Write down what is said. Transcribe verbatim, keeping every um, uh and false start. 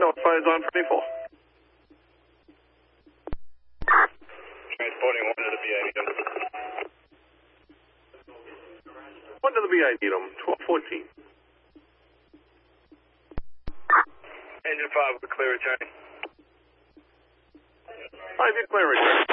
No, fire's on for default. Transporting one to the B I need them. One to the B I need them, twelve fourteen. Engine five with a clear return. Five, you're clear return.